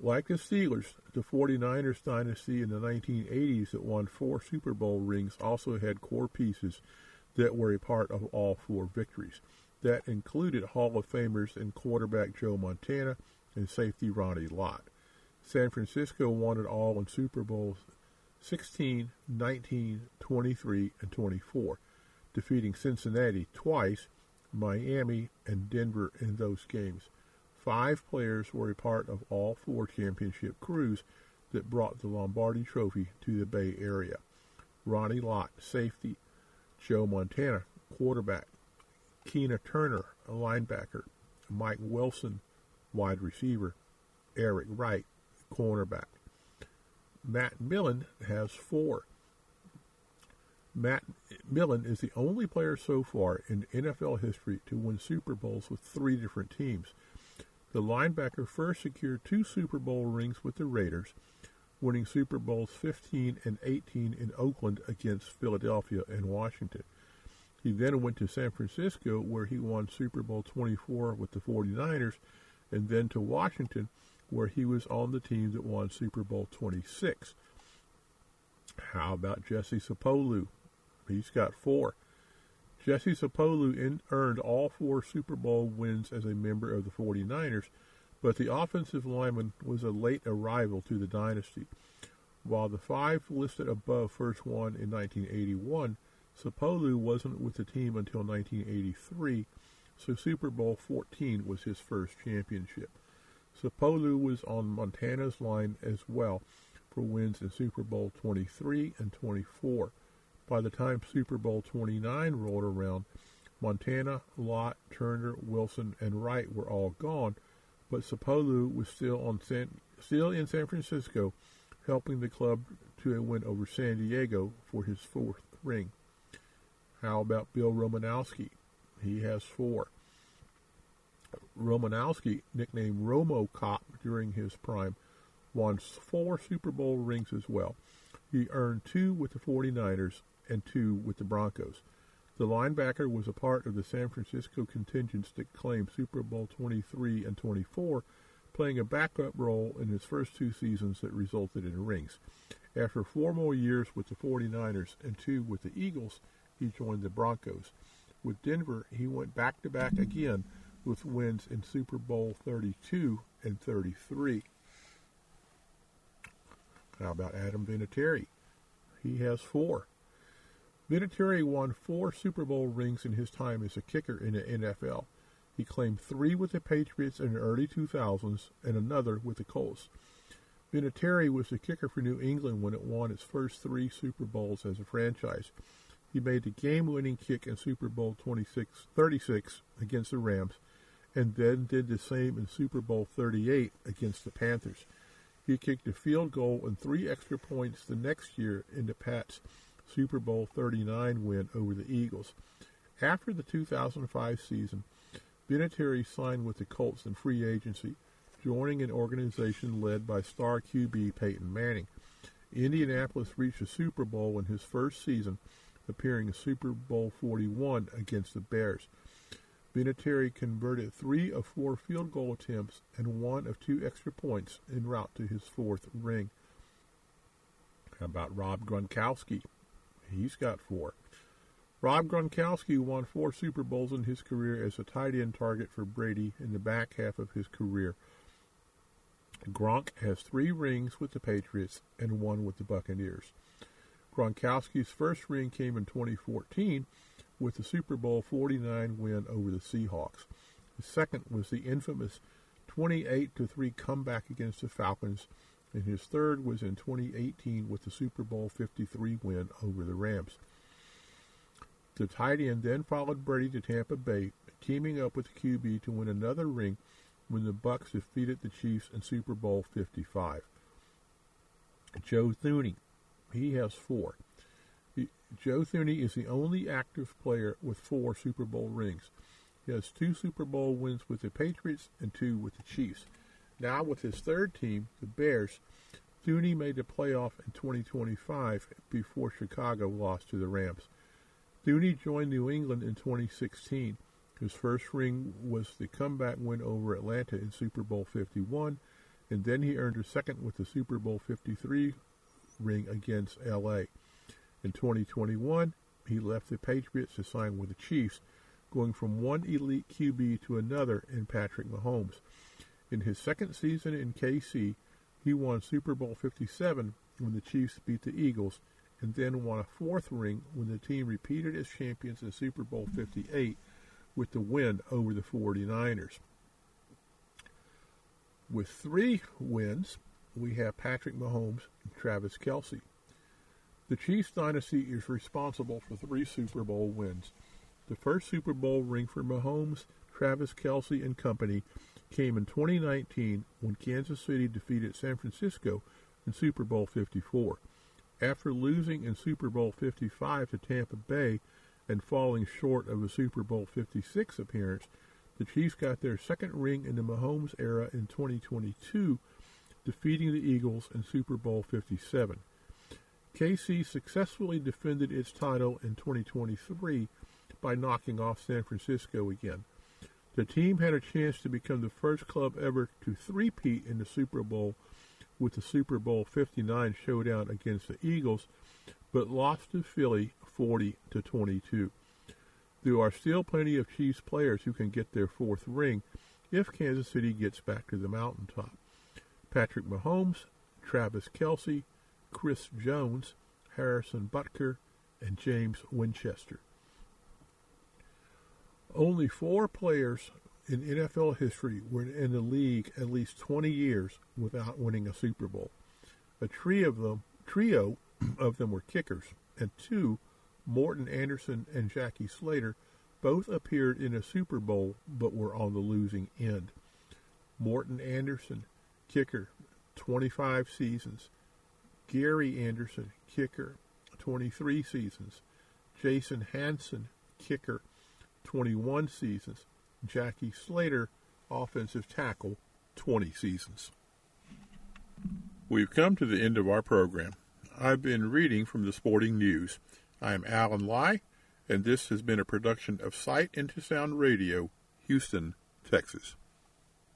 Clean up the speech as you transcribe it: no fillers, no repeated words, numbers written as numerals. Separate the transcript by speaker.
Speaker 1: Like the Steelers, the 49ers dynasty in the 1980s that won 4 Super Bowl rings also had core pieces that were a part of all 4 victories. That included Hall of Famers and quarterback Joe Montana and safety Ronnie Lott. San Francisco won it all in Super Bowls 16, 19, 23, and 24, defeating Cincinnati twice, Miami, and Denver in those games. 5 players were a part of all 4 championship crews that brought the Lombardi Trophy to the Bay Area. Ronnie Lott, safety; Joe Montana, quarterback; Keena Turner, a linebacker; Mike Wilson, wide receiver; Eric Wright, cornerback. Matt Millen has 4. Matt Millen is the only player so far in NFL history to win Super Bowls with 3 different teams. The linebacker first secured 2 Super Bowl rings with the Raiders, winning Super Bowls 15 and 18 in Oakland against Philadelphia and Washington. He then went to San Francisco, where he won Super Bowl 24 with the 49ers, and then to Washington, where he was on the team that won Super Bowl 26. How about Jesse Sapolu? He's got 4. Jesse Sapolu earned all 4 Super Bowl wins as a member of the 49ers, but the offensive lineman was a late arrival to the dynasty. While the 5 listed above first won in 1981, Sapolu wasn't with the team until 1983, so Super Bowl 14 was his first championship. Sapolu was on Montana's line as well for wins in Super Bowl 23 and 24. By the time Super Bowl 29 rolled around, Montana, Lott, Turner, Wilson, and Wright were all gone, but Sapolu was still in San Francisco, helping the club to a win over San Diego for his 4th ring. How about Bill Romanowski? He has 4. Romanowski, nicknamed Romo Cop during his prime, won 4 Super Bowl rings as well. He earned 2 with the 49ers and 2 with the Broncos. The linebacker was a part of the San Francisco contingents that claimed Super Bowl 23 and 24, playing a backup role in his first 2 seasons that resulted in rings. After 4 more years with the 49ers and 2 with the Eagles, he joined the Broncos. With Denver, he went back-to-back again with wins in Super Bowl 32 and 33. How about Adam Vinatieri? He has 4. Vinatieri won 4 Super Bowl rings in his time as a kicker in the NFL. He claimed 3 with the Patriots in the early 2000s and another with the Colts. Vinatieri was the kicker for New England when it won its first 3 Super Bowls as a franchise. He made the game-winning kick in Super Bowl 36 against the Rams, and then did the same in Super Bowl 38 against the Panthers. He kicked a field goal and 3 extra points the next year in the Pats' Super Bowl 39 win over the Eagles. After the 2005 season, Vinatieri signed with the Colts in free agency, joining an organization led by star QB Peyton Manning. Indianapolis reached a Super Bowl in his first season, appearing in Super Bowl 41 against the Bears. Vinatieri converted 3 of 4 field goal attempts and 1 of 2 extra points en route to his 4th ring. How about Rob Gronkowski? He's got 4. Rob Gronkowski won 4 Super Bowls in his career as a tight end target for Brady in the back half of his career. Gronk has 3 rings with the Patriots and 1 with the Buccaneers. Gronkowski's first ring came in 2014 with the Super Bowl 49 win over the Seahawks. The second was the infamous 28-3 comeback against the Falcons, and his third was in 2018 with the Super Bowl 53 win over the Rams. The tight end then followed Brady to Tampa Bay, teaming up with the QB to win another ring when the Bucs defeated the Chiefs in Super Bowl 55. Joe Thuney, he has 4. Joe Thuney is the only active player with 4 Super Bowl rings. He has 2 Super Bowl wins with the Patriots and 2 with the Chiefs. Now with his third team, the Bears, Thuney made the playoff in 2025 before Chicago lost to the Rams. Thuney joined New England in 2016. His first ring was the comeback win over Atlanta in Super Bowl 51, and then he earned a second with the Super Bowl 53 ring against L.A. In 2021, he left the Patriots to sign with the Chiefs, going from one elite QB to another in Patrick Mahomes. In his second season in KC, he won Super Bowl 57 when the Chiefs beat the Eagles, and then won a fourth ring when the team repeated as champions in Super Bowl 58 with the win over the 49ers. With 3 wins, we have Patrick Mahomes and Travis Kelce. The Chiefs dynasty is responsible for 3 Super Bowl wins. The first Super Bowl ring for Mahomes, Travis Kelce, and company came in 2019 when Kansas City defeated San Francisco in Super Bowl 54. After losing in Super Bowl 55 to Tampa Bay and falling short of a Super Bowl 56 appearance, the Chiefs got their second ring in the Mahomes era in 2022, defeating the Eagles in Super Bowl 57. KC successfully defended its title in 2023 by knocking off San Francisco again. The team had a chance to become the first club ever to three-peat in the Super Bowl with the Super Bowl 59 showdown against the Eagles, but lost to Philly 40-22. There are still plenty of Chiefs players who can get their fourth ring if Kansas City gets back to the mountaintop. Patrick Mahomes, Travis Kelce, Chris Jones, Harrison Butker, and James Winchester. Only 4 players in NFL history were in the league at least 20 years without winning a Super Bowl. A trio of them were kickers, and 2, Morton Anderson and Jackie Slater, both appeared in a Super Bowl but were on the losing end. Morton Anderson, kicker, 25 seasons. Gary Anderson, kicker, 23 seasons. Jason Hansen, kicker, 21 seasons. Jackie Slater, offensive tackle, 20 seasons. We've come to the end of our program. I've been reading from the Sporting News. I am Alan Lai, and this has been a production of Sight into Sound Radio, Houston, Texas.